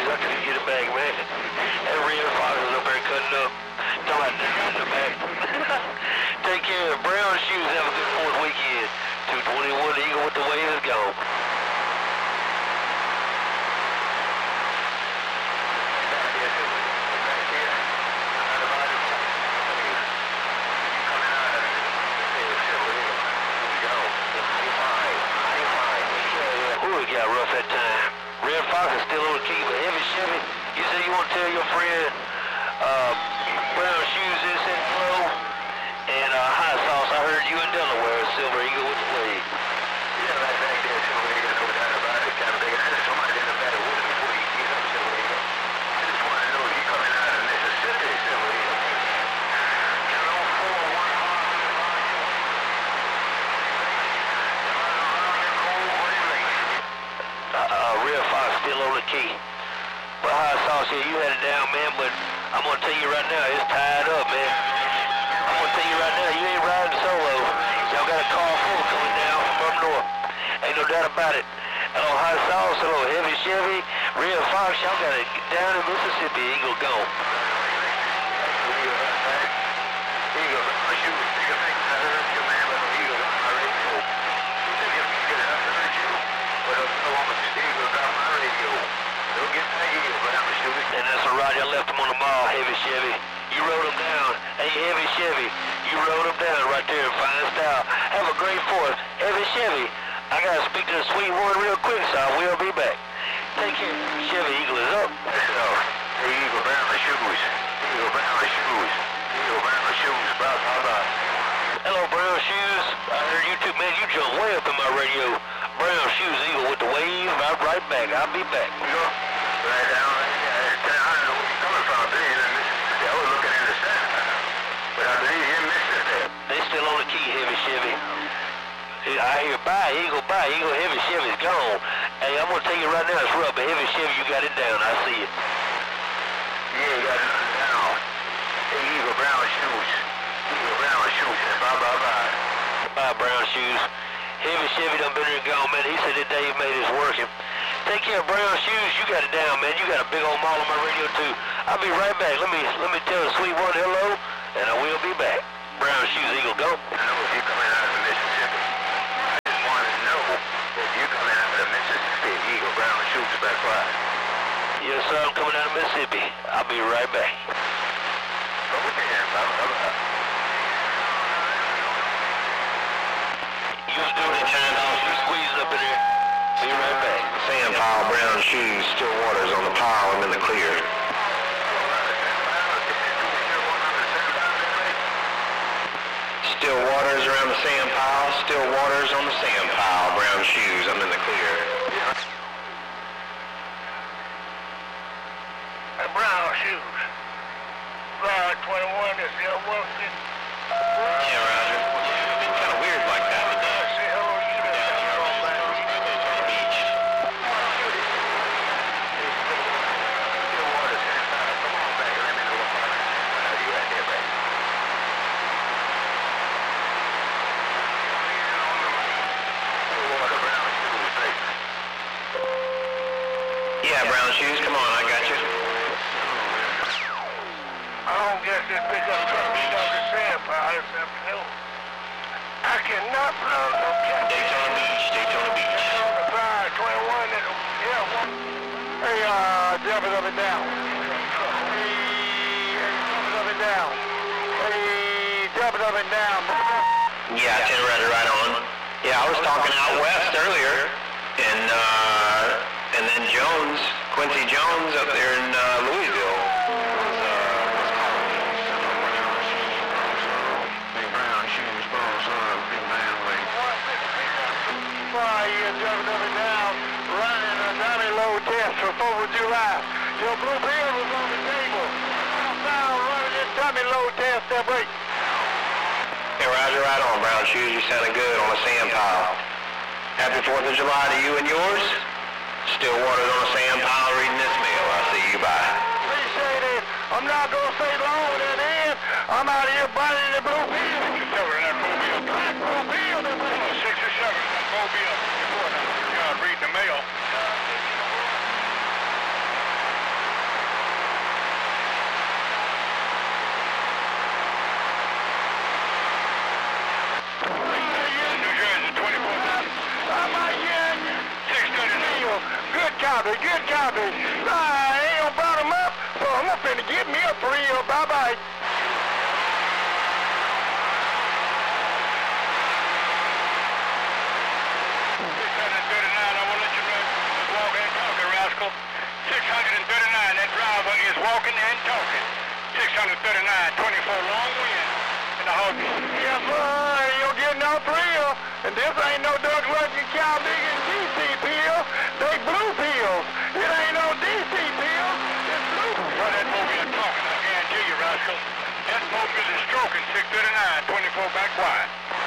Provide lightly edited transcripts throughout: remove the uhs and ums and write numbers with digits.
I couldn't get it back, man. That red fox was up there cutting up. Talking about down in the back. Take care. Brown Shoes. Have a good 4th weekend. 221 Eagle with the wave is gone. Got rough that time. Red Fox is still on the key, but Heavy Chevy, you said you want to tell your friend Brown Shoes is in flow, and Hot Sauce, I heard you in Delaware, Silver Eagle with the wave. Yeah, right back there, Silver Eagle, no doubt about it. Kind of big. I just somebody in the battle with him before you get up, Silver Eagle. I just want to know if you coming out of Mississippi, Silver Eagle. Red Fox still on the key. But Hot Sauce here, you had it down, man, but I'm going to tell you right now, it's tied up, man. I'm going to tell you right now, you ain't riding solo. Y'all got a car full coming down from up north. Ain't no doubt about it. Hello, Hot Sauce, hello, Heavy Chevy, Red Fox, y'all got it down in Mississippi. Eagle gone. And that's a ride. I left him on the mall, Heavy Chevy. You rode him down. Hey, Heavy Chevy, you rode him down right there in fine style. Have a great 4th. Heavy Chevy, I got to speak to the sweet one real quick, so I will be back. Take care. Chevy Eagle is up. Hey, Eagle, Brown Shoes. Eagle, Brown Shoes. Eagle, Brown Shoes. Bye. Hello, Brown Shoes. I heard you too, man. You jumped way up in my radio. Brown Shoes, Eagle with the wave. I'm right back. I'll be back. Right down. I don't know where you're coming from. I believe in Mississippi. I was looking in the center. But I believe you're in Mississippi. They still on the key, Heavy Chevy. I hear bye, Eagle, Heavy Chevy's gone. Hey, I'm going to tell you right now, it's rough, but Heavy Chevy, you got it down. I see it. Yeah, you got it down. Hey, Eagle, Brown Shoes. Eagle, Brown Shoes. Bye. Bye, Brown Shoes. Heavy Chevy done been here and gone, man. He said that Dave made his working. Take care of Brown Shoes. You got it down, man. You got a big old mall on my radio, too. I'll be right back. Let me tell the sweet one hello, and I will be back. Brown Shoes, Eagle, go. I know if you're coming out of Mississippi. I just want to know if you're coming out of Mississippi. Eagle, Brown Shoes, back right. Yes, sir. I'm coming out of Mississippi. I'll be right back. Okay, you was doing it, China. You squeezing up in there. Be right back. Sam Powell, Brown Shoes, Still Waters on the pile. I'm in the clear. Still Waters around the sand pile. Still Waters on the sand pile. Brown Shoes. I'm in the clear. Brown Shoes. Ride 21 is the Wilson. Yeah, Roger. It's been kind of weird like that. Yeah, Brown Shoes, come on, I got you. I don't guess this pickup truck beat up the sand pile or something else. I cannot find no cat. Daytona Beach. Daytona Pride, 21, yeah, one. Hey, jump it up and down. Yeah, 10 right on. Yeah, I was talking out west earlier, and then Quincy Jones up there in Louisville. Big Brown Shoes, balls on, big manly. You're jumping up and down, running a dummy low test for 4th of July. Your blue bill was on the table. Now running this dummy low test, that break. Hey, Roger, right on, Brown Shoes. You sounded good on the sand pile. Happy 4th of July to you and yours. Still Waters on the sand pile reading this mail. I'll see you. Bye. Appreciate it. I'm not going to stay long with that end. I'm out here biting the blue field. 6 or 7, that blue field. Black blue field. 6 or 7, that blue field. Reading the mail. copy, good copy. I ain't gonna brought him up, so I'm gonna finna get me a 3-0. Bye-bye. 639, that driver is walking and talking. 639, 24 long wind in the hog. Yes, sir, you'll get no thrill. And this ain't no Doug Lucky Cow Digging DC pill. They blue pills. It ain't no DC pill. It's blue. Well, that mobile is talking, I guarantee you, rascal. That mobile is stroking. 639, 24 back wide.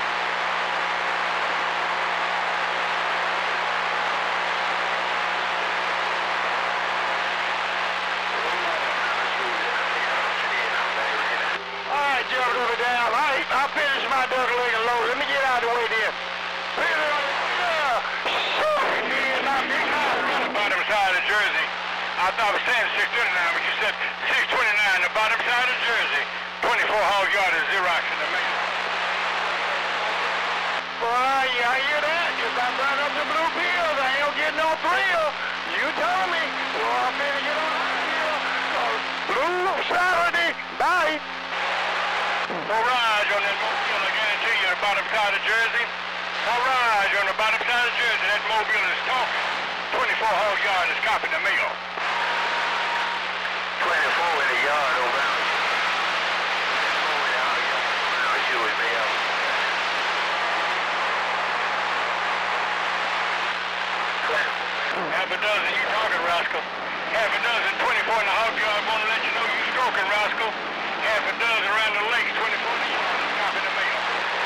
Jumped over down. I finished my Doug leg and load. Let me get out of the way then. Bottom side of Jersey. I thought I was saying 639, but you said 629, the bottom side of Jersey. 24 hog yard is Xerox in the middle. Boy, I hear that. If I burn up the blue pills, I ain't gonna get no thrill. You told me. Well, I'm gonna get on the hill. Blue Saturday. Bye. Mirage on that mobile, I guarantee you, the bottom side of Jersey. Mirage on the bottom side of Jersey, that mobile is talking. 24 hog yard is copying the mill. 24 in the yard over there. 24 in the hog yard. Now you with me up. Half a dozen, you talking, rascal. Half a dozen, 24 in the hog yard. I want to let you know you stroking, rascal. Half a dozen around the lake, 24 in the yard, copying the mail.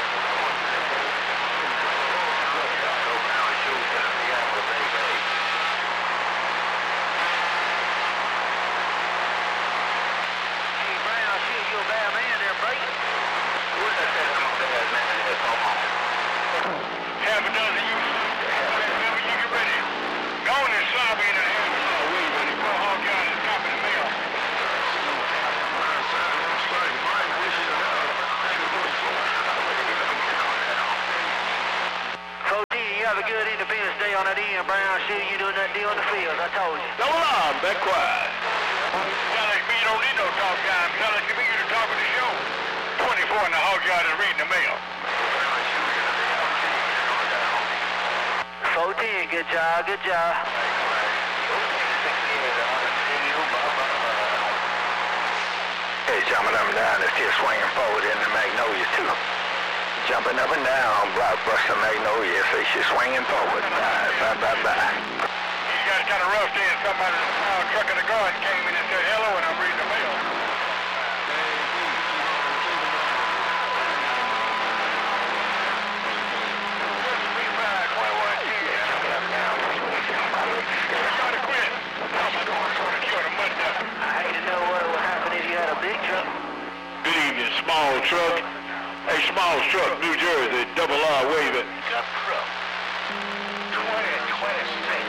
Hey, Brown, shit, you a bad man there, Brayton. What is that? I'm a bad man there, come on. Half a dozen, you get ready. Go on and sloppy in the half a dozen. 24 hog yard is copying the mail. You have a good Independence Day on that end, Brown. Shoot, you doing that deal in the fields, I told you. No alarm, back quiet. Sound like me, you don't need no talk time. Sound like me, you're the talk of the show. 24 in the hog yard is reading the mail. 410, good job, good job. Hey, jumping up and down, it's still swinging forward in the Magnolias, too. Jumping up and down, Blockbuster Magnolia, so she's swinging forward. Bye. You got it kind of rough there. Somebody truck in the garden came in and said hello, and I'm reading the mail. I hate to know what would happen if you had a big truck. Good evening, small truck. Hey, small truck, New Jersey, double R, wave it. Got truck. 2026.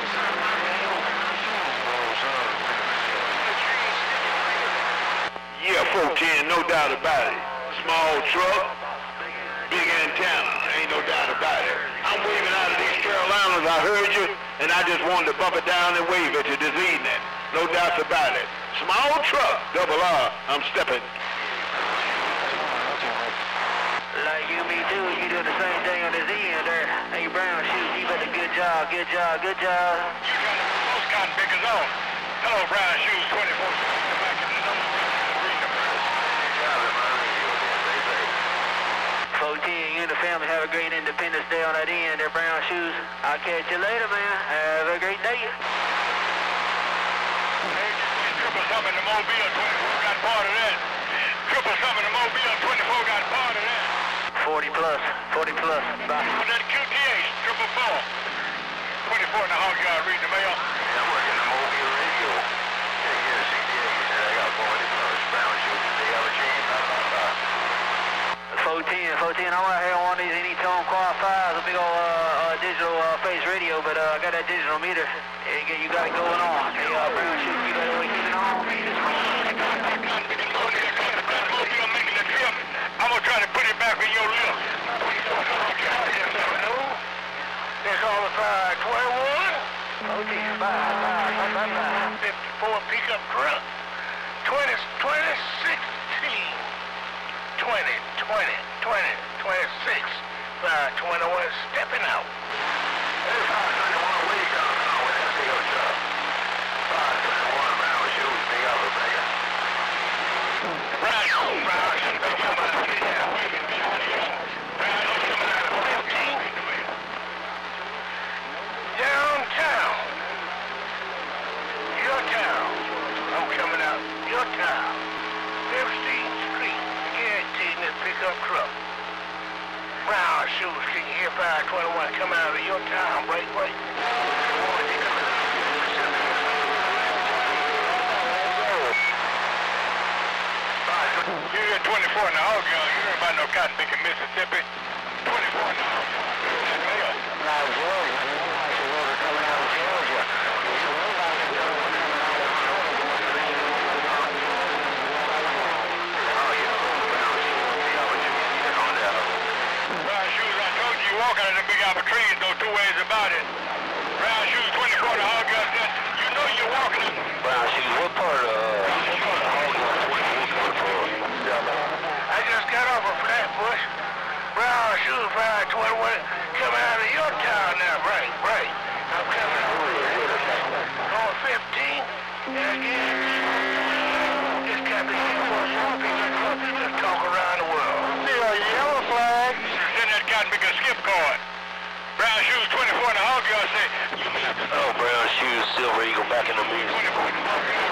Yeah, 410, no doubt about it. Small truck, big antenna, ain't no doubt about it. I'm waving out of these Carolinas, I heard you, and I just wanted to bump it down and wave at you this evening. No doubt about it. Small truck, double R, I'm stepping. Like you, me too, you doing the same thing on this end there. Hey, Brown, shoot, you better good job, good job, good job. You got the most cotton pickers on. Hello, Brown Shoes 24. Back in the number. 410, you and the family have a great Independence Day on that end there, Brown Shoes. I'll catch you later, man. Have a great day. Hey, triple something in the Mobile 24 got part of that. Triple something in the Mobile 24 got part of that. 40 plus, 40 plus. Bye. That QTH, triple 4. 24 in the hog yard, reading the mail. I'm working the Mobile radio. Yeah, CDA, you said I got 40 plus. Brown Shoes, they have a chain, 410, I'm out here on one of these Anytone Quad 5s, a big old digital face radio, but I got that digital meter. You got it going on. Hey, Brown Shoes, you better keep it on. Making the trip. I'm gonna try to put it back in your lip. It's all the 521. 410, bye. 521 stepping out. Hey, 521, where you coming from with that CO truck? 521, brown shoes, big elevator. Brown shoes coming out of here. Brown shoes coming out of 15. Downtown. Your town. I'm coming out your town. 15th Street. Guaranteed this pickup truck. Brown shoes, can you hear 521 coming out of your town? Break. You hear 24 in the hog gun. You heard about no cotton picking Mississippi. 24 in the hog gun. Now, Georgia, the water coming out of Georgia. Brown shoes, I told you, you walk out of them big apple trees, no two ways about it. Brown shoes, 24 in the hog gun. You know you're walking in. Brown shoes, what part of I just got off of Flatbush. Brown shoes, 521 coming out of your town now. Break. I'm coming over here. On 15. And again, this Captain just talk around the world. See a yellow flag. Send that cotton picking skip card. Brown shoes, 24 in the hog gun. Say, oh, brown shoes, Silver Eagle back in the meeting. 24 in the hog gun.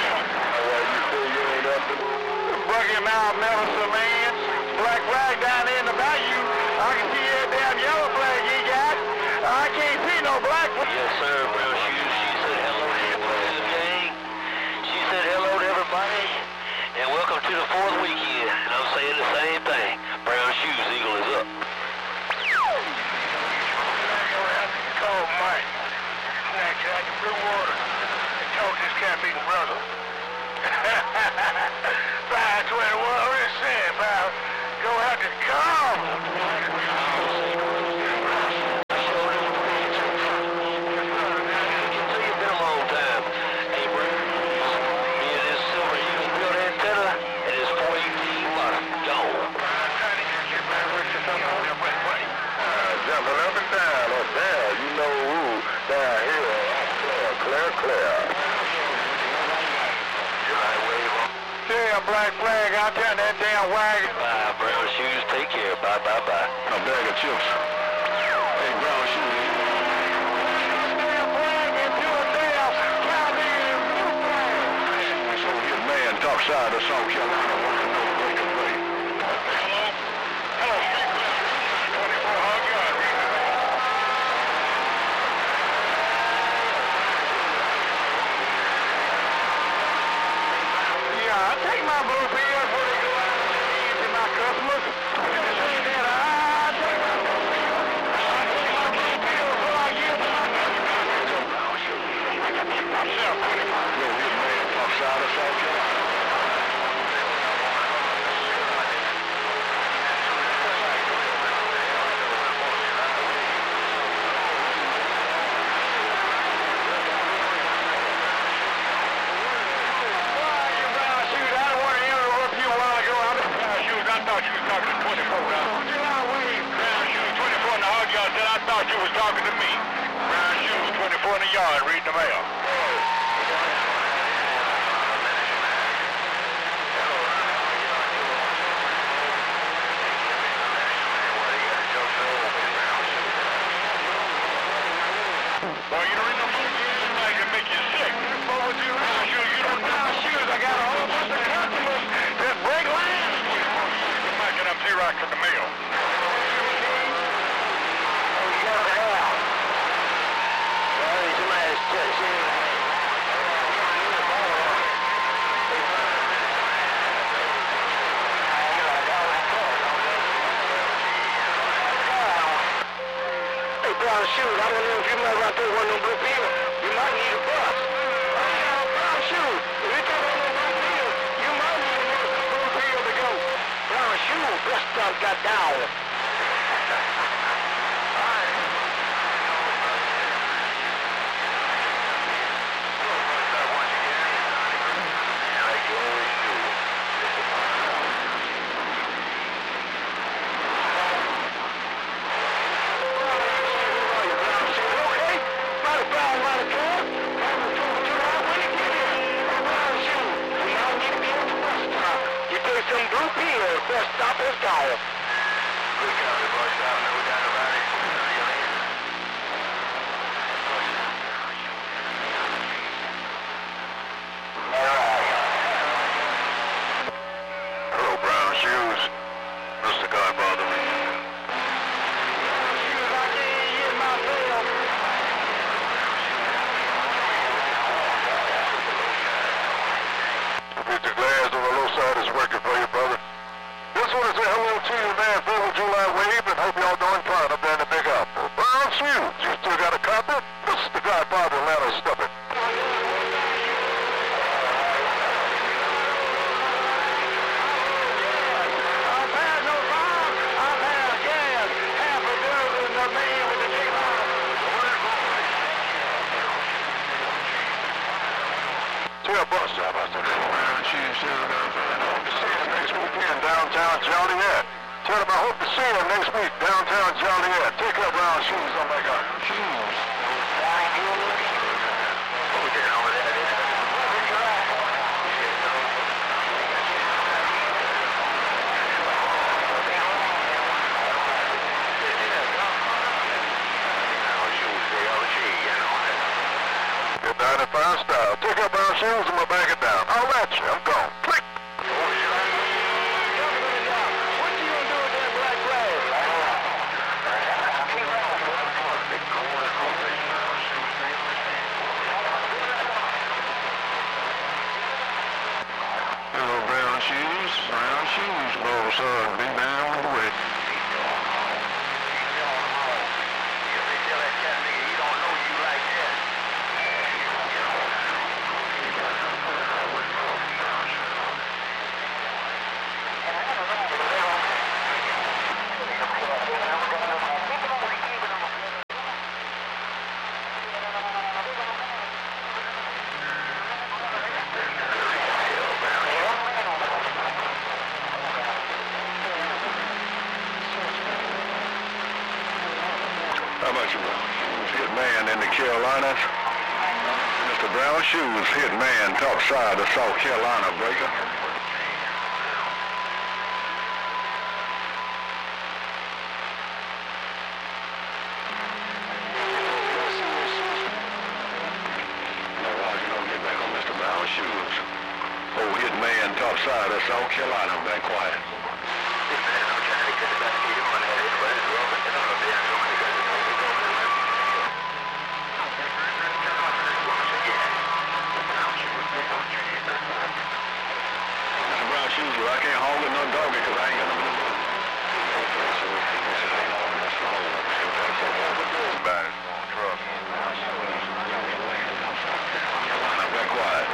Buggy Mount, Medicine Man, black flag down there in the bayou. I can see that damn yellow flag you got. I can't see no black one. Yes, sir, brown shoes. She said hello to everybody today. She said hello to everybody, and welcome to the 4th weekend. And I'm saying the same thing. Brown shoes, Eagle is up. Call Mike. Snatch out the blue water and talk to this cat big brother. 521, what it said about go out to call. Jumping up and down up there, you know who, down here, Claire. See a black flag out there in that damn wagon. Bye, brown shoes, take care, bye. A bag of chips. Hey, brown shoes. Damn flag into a damn Cowboy blue flag. So his man topside of South Carolina wanted to know break and break. Hello. 24 hog gun. Yeah, I take my blue pills before they go out to my customers. I take my blue pills before I give them. Myself. Yo, his man topside of South Carolina. I thought you was talking to me. Brown shoes, 24 in the yard, reading the mail. Boy, you don't read no book, I can make you sick. Brown shoes, you don't know shoes. I got a whole bunch of customers that break lines. You're making up Xerox at the mail. Brown shoes, I don't know if you might out there one of them blue pills. You might need a bus. Brown shoes, if you take one of them blue pills, you might need a blue pill to go. Brown shoes, bus stop got down. Hello, Brown Shoes. Mr. Godfather. Mr. Glass on the low side is working for you, brother. Just want to say hello to you, man. 4th of July wave, and hope y'all doing fine up there in the Big Apple. Brown Shoes, you still got a copy? Mr. Godfather, Atlanta, step it. Tell Bus job out there. Brown Shoes, see you next weekend, downtown Joliet. Tell him I hope to see him next week, downtown Joliet. Take care, Brown Shoes. Oh my God. Shoes. Good 95 style. Take care, Brown Shoes. I'm gonna back it down. I'll let you. I'm gone. Click. Hello, Brown Shoes. Brown Shoes, little son. Be down with the way. How about you, Brown Shoes? Hit man in the Carolinas. Mr. Brown Shoes hit man top side of South Carolina breaker. Get back on Mr. Brown Shoes. Oh, hit man top side of South Carolina. Back quiet. Shoes, I can't haul with no doggy because I ain't got no back. Truck. Now back quiet.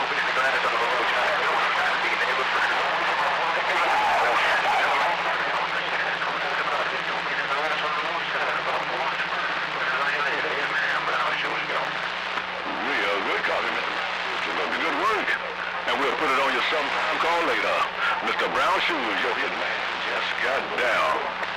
Real good copy, man. Good work. And we'll put it on your sometime call later. Mr. Brown Shoes, your hit man, just got down.